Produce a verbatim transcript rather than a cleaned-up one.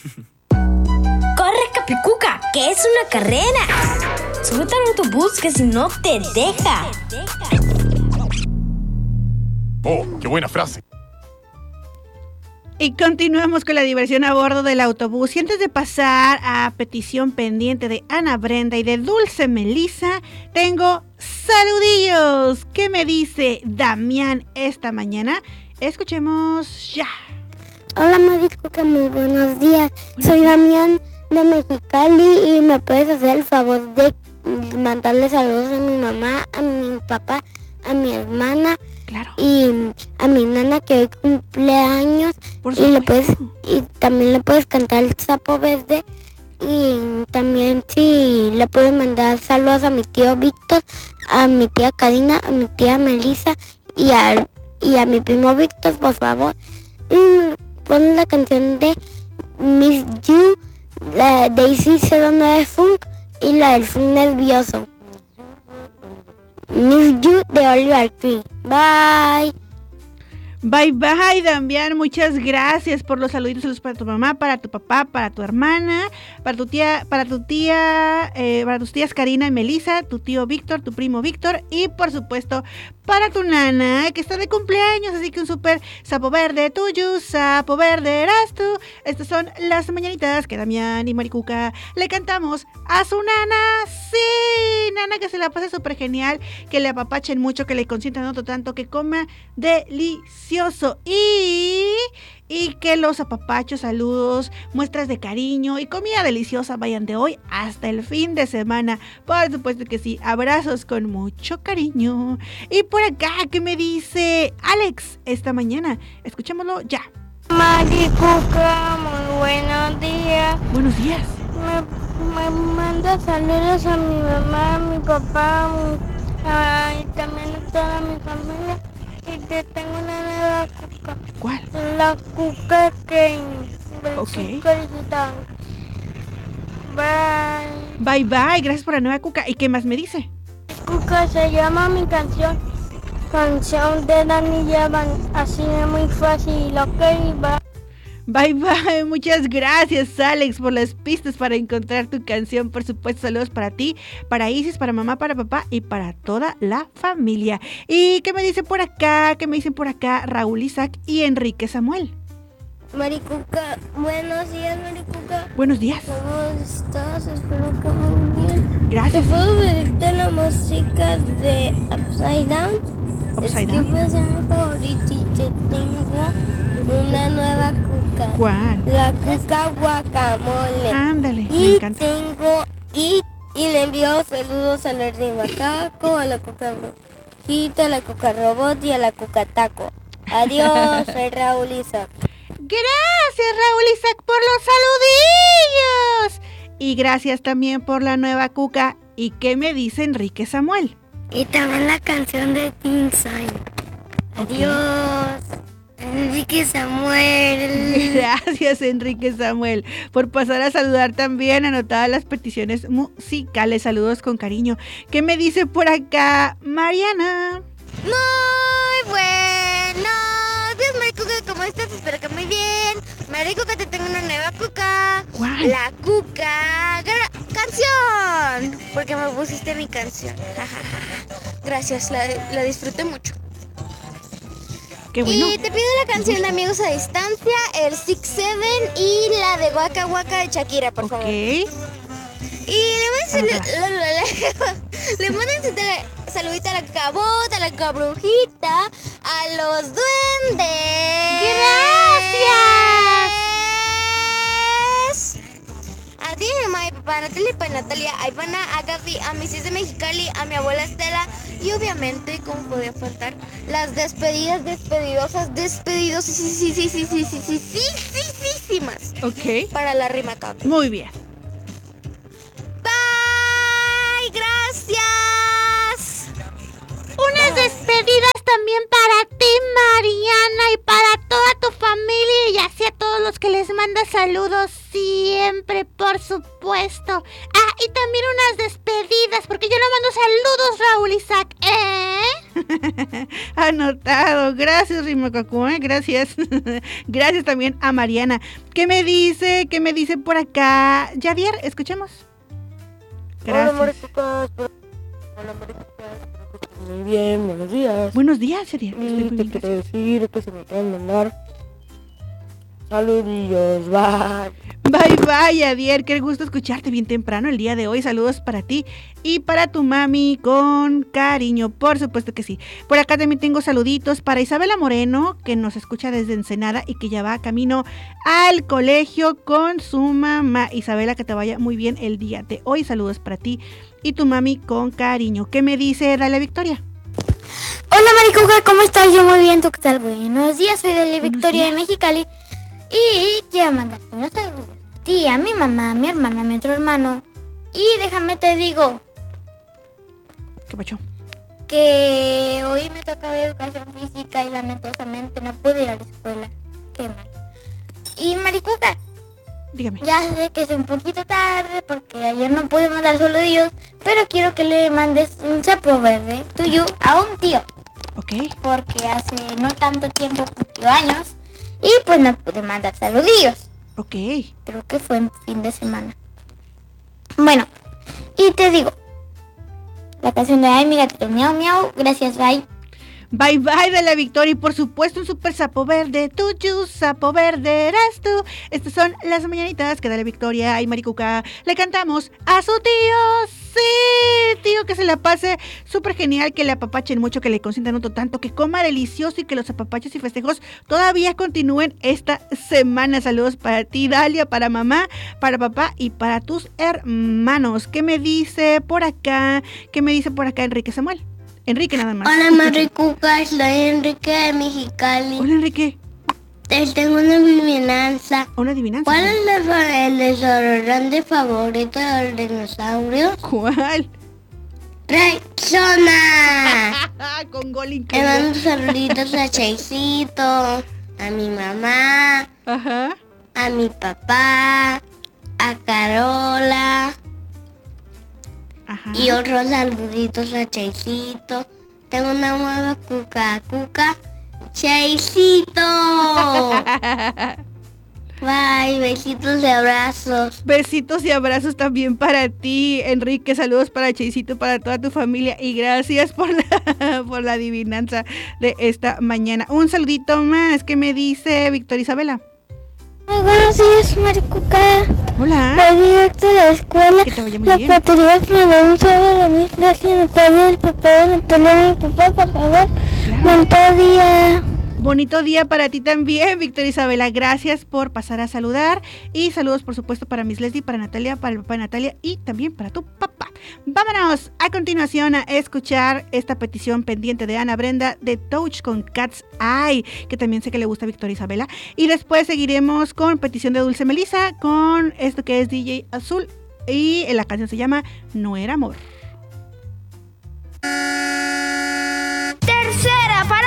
¡Corre, Capicuca! ¡Que es una carrera! ¡Súbete al autobús que si no te deja! ¡Oh, qué buena frase! Y continuamos con la diversión a bordo del autobús. Y antes de pasar a petición pendiente de Ana Brenda y de Dulce Melissa, tengo saludillos. ¿Qué me dice Damián esta mañana? Escuchemos ya. Hola, Maricuca, muy buenos días. Soy Damián de Mexicali y me puedes hacer el favor de mandarle saludos a mi mamá, a mi papá, a mi hermana. Claro. Y a mi nana que hoy cumpleaños. Por y le puedes y también le puedes cantar el sapo verde. Y también si le puedes mandar saludos a mi tío Víctor, a mi tía Karina, a mi tía Melissa y a, y a mi primo Víctor, por favor. Y pon la canción de Miss You, la de Daisy cero nueve Funk y la del Funk Nervioso. Miss You de Oliver Tree. Bye. Bye bye, Damián, muchas gracias por los saluditos. Saludos para tu mamá, para tu papá, para tu hermana, para tu tía, para tu tía, eh, para tus tías Karina y Melissa, tu tío Víctor, tu primo Víctor y por supuesto para tu nana que está de cumpleaños, así que un súper sapo verde tuyo, sapo verde eras tú. Estas son las mañanitas que Damián y Maricuca le cantamos a su nana. Sí, nana, que se la pase súper genial, que le apapachen mucho, que le consientan otro tanto, que coma delicioso. Y, y que los apapachos, saludos, muestras de cariño y comida deliciosa vayan de hoy hasta el fin de semana. Por supuesto que sí, abrazos con mucho cariño. Y por acá, ¿qué me dice Alex esta mañana? Escuchémoslo ya. Maricuca, muy buenos días. Buenos días. Me, me manda saludos a mi mamá, a mi papá, a, y también a toda mi familia. Y te tengo una nueva cuca. ¿Cuál? La cuca que... Ok. Bye. Bye bye, gracias por la nueva cuca. ¿Y qué más me dice? Cuca se llama mi canción. Canción de Dani Yavan. Así es muy fácil, ok, bye. Bye bye, muchas gracias Alex por las pistas para encontrar tu canción. Por supuesto, saludos para ti, para Isis, para mamá, para papá y para toda la familia. ¿Y qué me dicen por acá? ¿Qué me dicen por acá? Raúl Isaac y Enrique Samuel. Maricuca, buenos días, Maricuca. Buenos días. ¿Cómo estás? Espero que muy bien. Gracias. ¿Te puedo pedirte la música de Upside Down? Upside es Down. que es mi favorito y te tengo una nueva cuca. ¿Cuál? La cuca guacamole. Ándale, me y encanta. tengo y, y le envío saludos a la Rima Caco, a la cuca brujita, a la cuca robot y a la cuca taco. Adiós, soy Raúl Isaac. Gracias Raúl Isaac por los saludillos. Y gracias también por la nueva cuca. ¿Y qué me dice Enrique Samuel? Y también la canción de Teen Sign. Adiós, Enrique Samuel. Gracias Enrique Samuel por pasar a saludar también, anotadas las peticiones musicales. Saludos con cariño. ¿Qué me dice por acá Mariana? Muy buenos días, Maricuca, ¿cómo estás? Espero que muy bien. Maricuca, te tengo una nueva cuca. ¿Cuál? La cuca gra- canción. Porque me pusiste mi canción. Gracias, la, la disfruté mucho. Qué bueno. Y te pido la canción de Amigos a Distancia, el Six Seven y la de Waka Waka de Shakira, por favor. Ok. Y le mandan le mandan su tele- saludita a la cabota, a la cabrujita, a los duendes. ¡Gracias! A ti, mi mamá y papá, a Natalia y para Natalia, a Ivana, a Gaby, a mis sis de Mexicali, a mi abuela Estela y obviamente, como podía faltar, las despedidas, despedidosas, despedidos, sí, sí, sí, sí, sí, sí, sí, sí, sí, sí, sí, sí, más. Ok. Para la rima Caco. Muy bien. Bye, gracias. Unas despedidas también para ti, Mariana, y para toda tu familia y así a todos los que les manda saludos siempre, por supuesto. Ah, y también unas despedidas, porque yo le mando saludos, Raúl Isaac, ¿eh? Anotado. Gracias, Rimocacu, ¿eh? Gracias. Gracias también a Mariana. ¿Qué me dice? ¿Qué me dice por acá? Javier, escuchemos. Gracias. Hola, maricucas. Hola, maricucas. Muy bien, buenos días. Buenos días, Javier. Y te quiero decir que se me pueden mandar saludillos. Bye. Bye, bye, Javier. Qué gusto escucharte bien temprano el día de hoy. Saludos para ti y para tu mami con cariño. Por supuesto que sí. Por acá también tengo saluditos para Isabela Moreno, que nos escucha desde Ensenada y que ya va camino al colegio con su mamá. Isabela, que te vaya muy bien el día de hoy. Saludos para ti y tu mami con cariño. ¿Qué me dice Dalia Victoria? Hola, Maricuca, ¿cómo estás? Yo muy bien, ¿tú qué tal? Buenos días, soy Dalia Buenos Victoria días. de Mexicali. Y quiero mandarte unos saludos a ti, a mi mamá, a mi hermana, a mi otro hermano. Y déjame te digo ¿Qué pacho? que hoy me tocaba educación física y lamentosamente no pude ir a la escuela. Qué mal. Y Maricuca, Dígame. ya sé que es un poquito tarde porque ayer no pude mandar saludillos, pero quiero que le mandes un sapo verde tuyo a un tío. Ok. Porque hace no tanto tiempo cumplió años y pues no pude mandar saludillos. Ok. Creo que fue en fin de semana. Bueno, y te digo, la canción de Ay, mi gatito miau miau, gracias, bye. Bye bye de la Victoria y por supuesto un super sapo verde, tuyo sapo verde eras tú. Estas son las mañanitas que da la Victoria y Maricuca le cantamos a su tío. Sí, tío, que se la pase súper genial, que le apapachen mucho, que le consientan otro tanto, que coma delicioso y que los apapachos y festejos todavía continúen esta semana. Saludos para ti, Dalia, para mamá, para papá y para tus hermanos. ¿Qué me dice por acá? ¿Qué me dice por acá Enrique Samuel? Enrique nada más. Hola, Maricuca, soy Enrique de Mexicali. Hola, Enrique. Te tengo una adivinanza. Una adivinanza. ¿Cuál es la- el desodorante favorito de los dinosaurios? ¿Cuál? ¡Rexona! Con gol Le incluido. mando saluditos a Chaisito, a mi mamá, Ajá. a mi papá, a Carola Ajá. y otros saluditos a Chaisito. Tengo una nueva cuca, cuca, Chaisito. Bye, besitos y abrazos. Besitos y abrazos también para ti, Enrique. Saludos para Cheisito, para toda tu familia. Y gracias por la, por la adivinanza de esta mañana. Un saludito más. ¿Qué me dice Victoria Isabela? Muy buenos días, Maricuca. Hola. Voy directo a la escuela. Que te vaya muy Las bien. baterías me dan un saludo a mi clase, me pone el papá, me pone mi papá, por favor. Buen día. Bonito día para ti también, Victoria Isabela. Gracias por pasar a saludar. Y saludos, por supuesto, para Miss Leslie, para Natalia, para el papá de Natalia y también para tu papá. Vámonos a continuación a escuchar esta petición pendiente de Ana Brenda de Touch con Cat's Eye, que también sé que le gusta a Victoria Isabela. Y después seguiremos con petición de Dulce Melissa con esto que es D J Azul. Y la canción se llama No Era Amor. Tercera